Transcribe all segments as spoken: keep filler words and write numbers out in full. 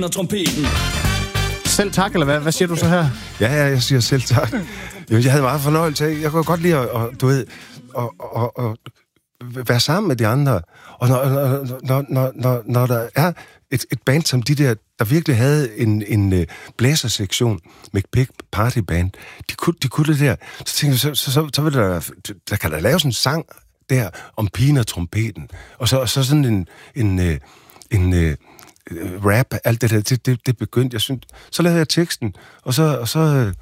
pinden og trompeten. Selv tak, eller hvad? Hvad siger du så her? Ja, ja, jeg siger selv tak. Jeg havde meget fornøjelse af. Jeg kunne godt lide at, at du ved, at, at, at være sammen med de andre. Og når, når, når, når, når der er et, et band som de der, der virkelig havde en, en blæsersektion med Big Party Band, de kunne, de kunne det der. Så tænkte jeg, så, så, så, så vil der, der kan der lave sådan en sang der om pigen og trompeten. Og så, og så sådan en, en, en, en rap, alt det der, det, det, det begyndte. Jeg synes, så lavede jeg teksten, og så... Og så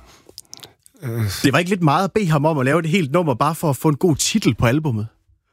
øh, det var ikke lidt meget at bede ham om at lave et helt nummer, bare for at få en god titel på albummet?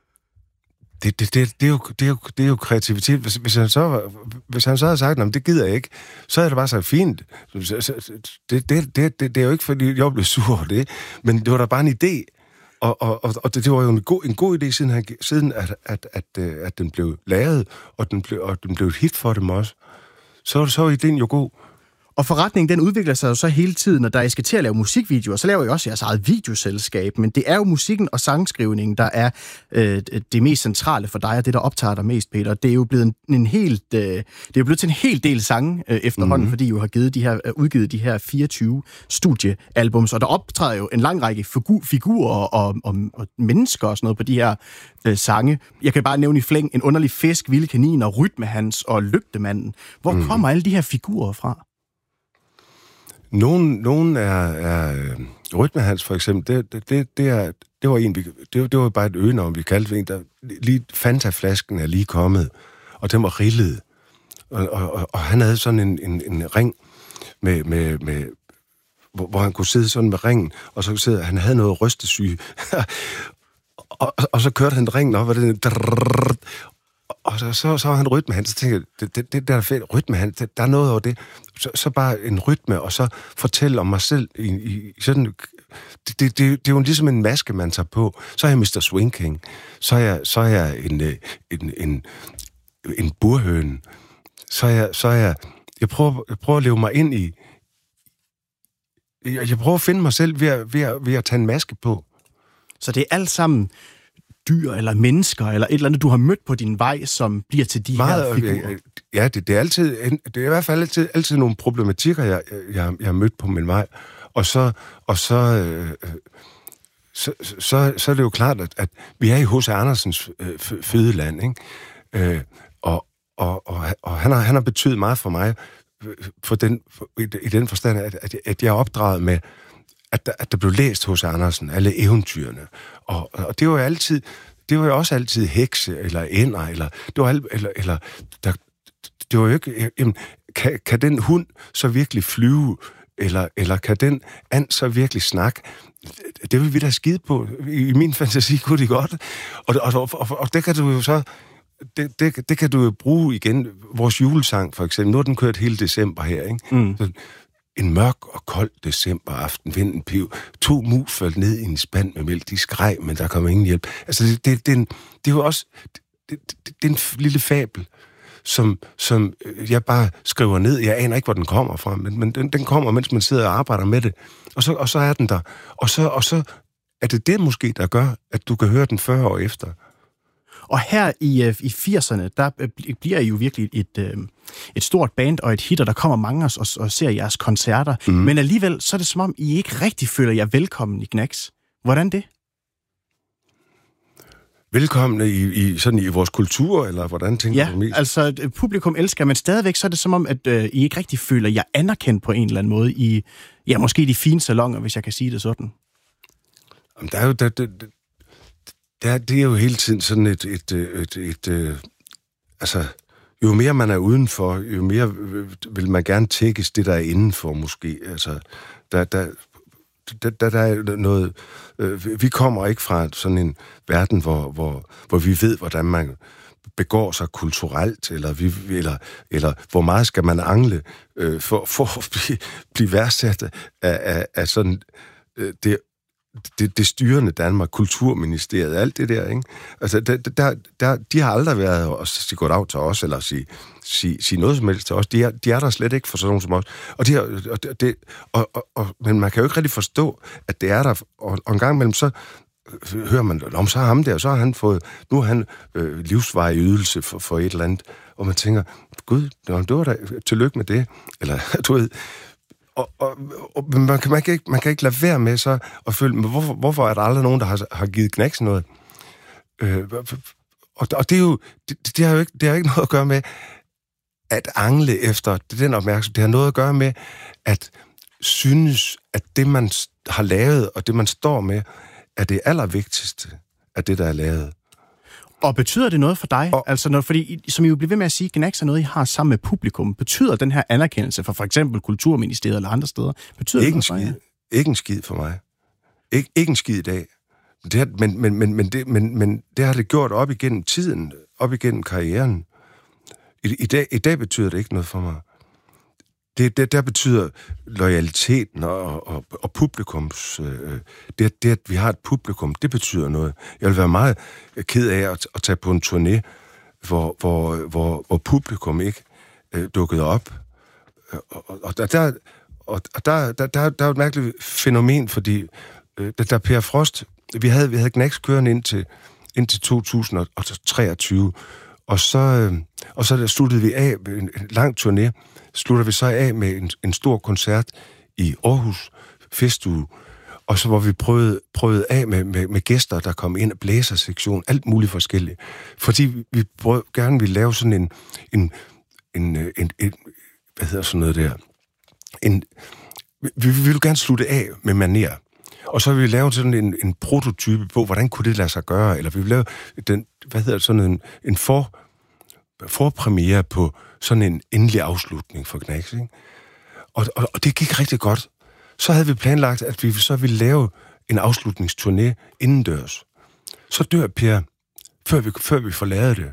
Det, det, det, det, er, jo, det, er, jo, det er jo kreativitet. Hvis, hvis, han så, hvis han så havde sagt, at det gider jeg ikke, så er det bare så fint. Det, det, det, det, det er jo ikke, fordi jeg blev sur over det, men det var da bare en idé. Og, og, og det, det var jo en god, en god idé, siden, han, siden at, at, at, at den blev lavet, og den blev, og den blev et hit for dem også. Så, så var idéen jo god. Og forretningen, den udvikler sig jo så hele tiden, og da I skal til at lave musikvideoer, så laver I også jeres eget videoselskab, men det er jo musikken og sangskrivningen, der er øh, det mest centrale for dig, og det, der optager dig mest, Peter. Det er jo blevet en, en helt, øh, det er jo blevet til en hel del sange øh, efterhånden, mm-hmm. fordi I jo har givet de her, øh, udgivet de her fireogtyve studiealbums, og der optræder jo en lang række figu- figurer og, og, og mennesker og sådan noget på de her øh, sange. Jeg kan bare nævne i flæng en underlig fisk, vilde kanin og Rytmehans og Lygtemanden. Hvor mm. kommer alle de her figurer fra? Nogen, nogen er, er øh, Rytmehans for eksempel, det, det, det, det, er, det var en, vi, det, det var bare et øgenavn, vi kaldte en, der lige Fanta-flasken er lige kommet, og den var rillet. Og, og, og han havde sådan en, en, en ring, med, med, med, hvor, hvor han kunne sidde sådan med ringen, og så sidde, han havde noget rystesyge. og, og så kørte han ringen op, og det og så, så, så var han rytme, han så tænkte, det, det, det der er fedt, rytme, han, det, der er noget over det. Så, så bare en rytme, og så fortælle om mig selv i, i sådan... Det, det, det, det er jo ligesom en maske, man tager på. Så er jeg mister Swing King. Så er jeg, så er jeg en, en, en, en burhøne. Så er jeg... Så er jeg, jeg, prøver, jeg prøver at leve mig ind i... Jeg, jeg prøver at finde mig selv ved at, ved, at, ved at tage en maske på. Så det er alt sammen... dyr eller mennesker, eller et eller andet, du har mødt på din vej, som bliver til de Meget, her figurer? Ja, det, det er altid, det er i hvert fald altid, altid nogle problematikker, jeg, jeg, jeg har mødt på min vej. Og så, og så, øh, så, så, så er det jo klart, at, at vi er i H C Andersens øh, fødeland, ikke? Øh, og, og, og, og han har, han har betydet meget for mig, for den, for, i, i den forstand, at, at, at jeg er opdraget med, At der, at der blev læst H C Andersen, alle eventyrene. Og, og det var jo altid, det var jo også altid hekse, eller ænder, eller, det var, eller, eller der, det var jo ikke, jamen, kan, kan den hund så virkelig flyve, eller, eller kan den and så virkelig snakke? Det vil vi da skide på. I, i min fantasi kunne de godt. Og, og, og, og, og det kan du jo så, det, det, det kan du jo bruge igen. Vores julesang, for eksempel, nu har den kørt hele december her, ikke? Mm. Så, en mørk og kold decemberaften, vinden piv. To mus faldt ned i en spand med mælk. De skreg, men der kom ingen hjælp. Altså, det, det, det, er, en, det er jo også... Det, det, det er en lille fabel, som, som jeg bare skriver ned. Jeg aner ikke, hvor den kommer fra, men, men den, den kommer, mens man sidder og arbejder med det. Og så, og så er den der. Og så, og så er det det måske, der gør, at du kan høre den fyrre år efter. Og her i, i firserne, der bliver I jo virkelig et, et stort band og et hit, og der kommer mange af os og, og ser jeres koncerter. Mm. Men alligevel, så er det som om, I ikke rigtig føler jer velkommen i Gnags. Hvordan det? Velkomne i, i, sådan i vores kultur, eller hvordan tænker ja, du mest? Ja, altså publikum elsker, men stadigvæk så er det som om, at øh, I ikke rigtig føler jer anerkendt på en eller anden måde i, ja, måske de fine salonger, hvis jeg kan sige det sådan. Jamen, der er jo... Der, der, der, det er jo hele tiden sådan et... et, et, et, et altså, jo mere man er udenfor, jo mere vil man gerne tækkes det, der er indenfor, måske. Altså, der... der Der, der, der er noget... Øh, vi kommer ikke fra sådan en verden, hvor, hvor, hvor vi ved, hvordan man begår sig kulturelt, eller, vi, eller, eller hvor meget skal man angle øh, for, for at blive, blive værdsat af, af, af sådan... Øh, det, det, det styrende Danmark, Kulturministeriet, alt det der, ikke? Altså, der, der, der, de har aldrig været og sige goddag til os, eller sige, sige, sige noget som helst til os. De er, de er der slet ikke for sådan nogen som os. Og de har, og det, og, og, og, men man kan jo ikke rigtig forstå, at det er der, og, og en gang imellem så hører man, om så har ham der, så har han fået, nu har han øh, livsvarig ydelse for, for et eller andet, og man tænker, gud, det var da tillykke med det, eller du ved, og, og, og man, kan, man, kan ikke, man kan ikke lade være med så at føle, men hvorfor, hvorfor er der aldrig nogen, der har, har givet Gnags noget? Øh, og, og det er jo, det, det har jo ikke, det har ikke noget at gøre med at angle efter den opmærksomhed. Det har noget at gøre med at synes, at det, man har lavet, og det, man står med, er det allervigtigste af det, der er lavet. Og betyder det noget for dig? Og, altså, når, fordi, som I jo bliver ved med at sige, Gnags er noget, I har sammen med publikum. Betyder den her anerkendelse fra for eksempel Kulturministeriet eller andre steder? Betyder ikke det noget en skid. Ikke en skid for mig. Ik- ikke en skid i dag. Det har, men, men, men, men, det, men, men det har det gjort op igennem tiden, op igennem karrieren. I, i, dag, i dag betyder det ikke noget for mig. Det, det der betyder loyaliteten og, og, og publikums... Øh, det, det, at vi har et publikum, det betyder noget. Jeg vil være meget ked af at, at tage på en turné, hvor, hvor, hvor, hvor publikum ikke øh, dukkede op. Og, og, og der, og der, der, der, der er et mærkeligt fænomen, fordi øh, der, der Per Frost... Vi havde, vi havde Gnags kørende indtil, indtil to tusind og treogtyve, og så, øh, og så sluttede vi af med en, en lang turné, slutter vi så af med en, en stor koncert i Aarhus Festuge, og så hvor vi prøvede, prøvede af med, med, med gæster, der kom ind, blæsersektion, alt muligt forskelligt. Fordi vi prøvede, gerne ville lave sådan en, en, en, en, en hvad hedder sådan noget der, en, vi, vi ville gerne slutte af med maner. Og så vil vi lave sådan en, en prototype på, hvordan kunne det lade sig gøre, eller vi vil lave den, hvad hedder sådan en, en for, forpremiere på sådan en endelig afslutning for Gnags, ikke? Og, og, og det gik rigtig godt. Så havde vi planlagt, at vi så ville lave en afslutningsturné indendørs. Så dør Per, før vi, før vi forlader det.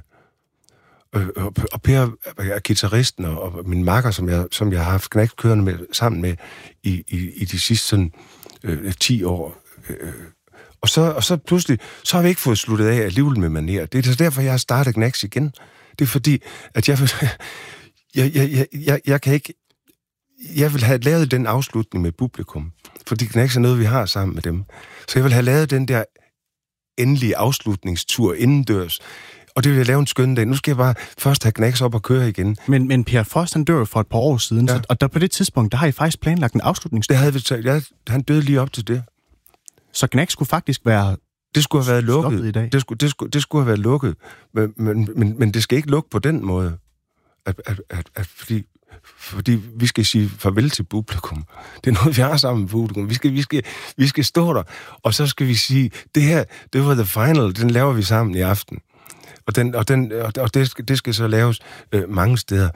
Og, og, og Per er guitaristen og, og min makker, som jeg, som jeg har haft Gnags kørende med, sammen med i, i, i de sidste sådan øh, ti år. Øh, og, så, og så pludselig, så har vi ikke fået sluttet af alligevel med maner. Det er derfor, jeg har startet Gnags igen. Det er fordi, at jeg, jeg, jeg, jeg, jeg, jeg kan ikke... Jeg vil have lavet den afslutning med publikum, fordi Gnags er noget, vi har sammen med dem. Så jeg vil have lavet den der endelige afslutningstur indendørs, og det vil jeg lave en skøn dag. Nu skal jeg bare først have Gnags op og køre igen. Men, men Per Frost, han dør for et par år siden, ja. så, og der, på det tidspunkt, der har I faktisk planlagt en afslutningstur. Det havde vi taget. Ja, han døde lige op til det. Så Gnags skulle faktisk være... Det skulle have været lukket. I dag. Det, skulle, det, skulle, det skulle have været lukket. Men, men, men, men det skal ikke lukke på den måde. At, at, at, at, fordi, fordi vi skal sige farvel til publikum. Det er noget, vi har sammen med publikum. Vi skal, vi skal, vi skal stå der, og så skal vi sige, det her, det var the final, den laver vi sammen i aften. Og, den, og, den, og det, skal, det skal så laves øh, mange steder.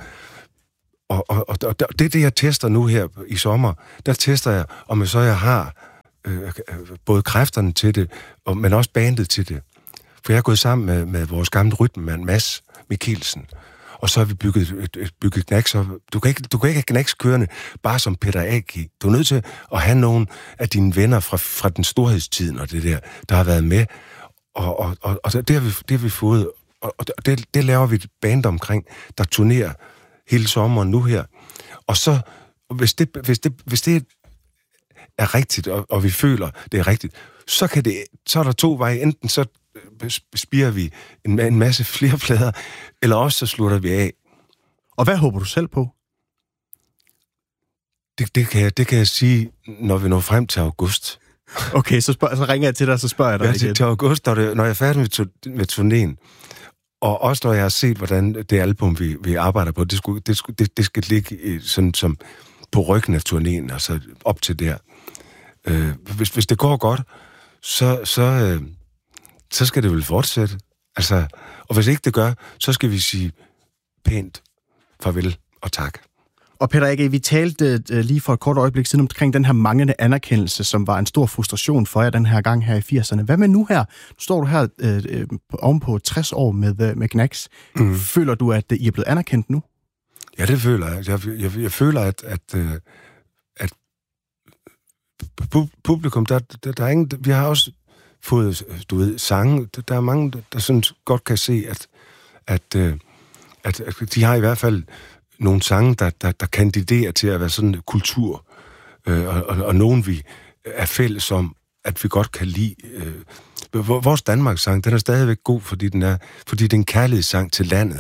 Og, og, og, og det er det, jeg tester nu her i sommer. Der tester jeg, om jeg så jeg har øh, både kræfterne til det, og, men også bandet til det. For jeg er gået sammen med, med vores gamle rytmemand, Mads Mikkelsen. Og så har vi bygget, bygget Gnags op. Du kan ikke, du kan ikke have Gnags kørende bare som Peter Aki. Du er nødt til at have nogle af dine venner fra, fra den storhedstiden og det der, der har været med. Og, og, og, og det, har vi, det har vi fået. Og, og det, det laver vi et band omkring, der turnerer hele sommeren nu her. Og så, hvis det, hvis det, hvis det er rigtigt, og, og vi føler, det er rigtigt, så, kan det, så er der to veje. Enten så spirer vi en, en masse flere plader, eller også så slutter vi af. Og hvad håber du selv på? Det, det, kan, jeg, det kan jeg sige, når vi når frem til august. Okay, så, spørg, så ringer jeg til dig, så spørger jeg dig ja, igen. Til, til august, når, det, når jeg er færdig med, to, med turnéen, og også når jeg har set, hvordan det album, vi, vi arbejder på, det, skulle, det, skulle, det, det skal ligge sådan, som på ryggen af turnéen, altså op til der. Øh, hvis, hvis det går godt, så... så øh, så skal det vel fortsætte. Altså, og hvis ikke det gør, så skal vi sige pænt farvel og tak. Og Peter Aki, vi talte uh, lige for et kort øjeblik siden omkring den her manglende anerkendelse, som var en stor frustration for jer den her gang her i firserne. Hvad med nu her? Nu står du her uh, uh, ovenpå tres år med, uh, med Gnags. Mm. Føler du, at uh, I er blevet anerkendt nu? Ja, det føler jeg. Jeg, jeg, jeg føler, at, at, uh, at publikum, der, der, der er ingen... Vi har også fået, du ved, sange. Der er mange, der, der sådan godt kan se, at, at, at, at de har i hvert fald nogle sange, der, der, der kandiderer til at være sådan en kultur, øh, og, og, og nogen vi er fælles om, at vi godt kan lide. Øh, vores Danmarks sang, den er stadigvæk god, fordi den er, fordi det er en kærlighedssang til landet,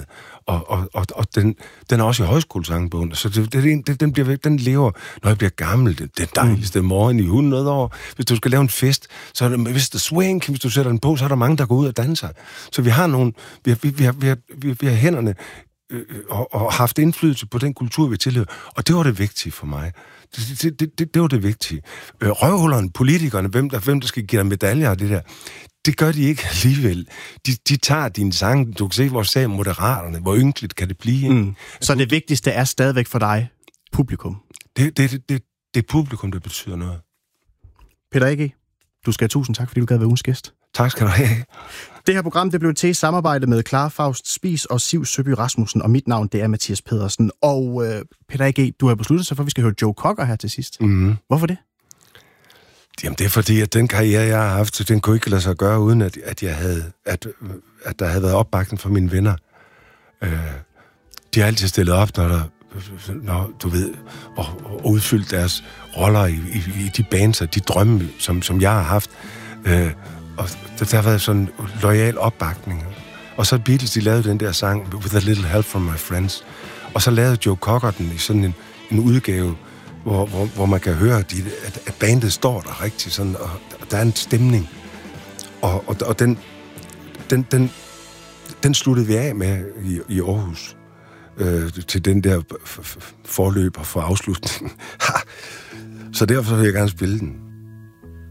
og, og, og, og den, den er også i højskolesangbogen, så det, det, det, den, bliver, den lever, når jeg bliver gammel, det, det dejligste morgen i hundrede år. Hvis du skal lave en fest, så er det, hvis der swing, hvis du sætter den på, så er der mange, der går ud og danser. Så vi har nogle, vi har, vi har, vi har, vi har, vi har hænderne øh, og, og haft indflydelse på den kultur, vi tilhører, og det var det vigtige for mig. Det, det, det, det, det var det vigtige. Øh, røvhullerne, politikerne, hvem der, hvem der skal give dig medaljer og det der, det gør de ikke alligevel. De, de tager dine sange. Du kan se, hvor sagde Moderaterne, hvor ynkeligt kan det blive. Mm. Så det vigtigste er stadigvæk for dig publikum? Det, det, det, det, det er publikum, der betyder noget. Peter A G, du skal have tusind tak, fordi du gad være ugens gæst. Tak skal du have. Det her program det blev til i samarbejde med Clara Faust Spies og Siv Søby Rasmussen, og mit navn det er Mathias Pedersen. Og øh, Peter A G, du har besluttet sig for, at vi skal høre Joe Cocker her til sidst. Mm. Hvorfor det? Jamen, det er fordi, at den karriere, jeg har haft, den kunne ikke lade sig gøre, uden at, at, jeg havde, at, at der havde været opbakning fra mine venner. Øh, de har altid stillet op, når der, når, du ved, og, og udfyldt deres roller i, i, i de bands og de drømme, som, som jeg har haft. Øh, og der, der har været sådan en loyal opbakning. Og så Beatles, de lavede den der sang, With a Little Help from My Friends. Og så lavede Joe Cocker den i sådan en, en udgave, Hvor, hvor, hvor man kan høre, at, at bandet står der rigtig sådan, og der er en stemning. Og, og, og den, den, den, den sluttede vi af med i, i Aarhus, øh, til den der forløber for afslutningen. Så derfor vil jeg gerne spille den.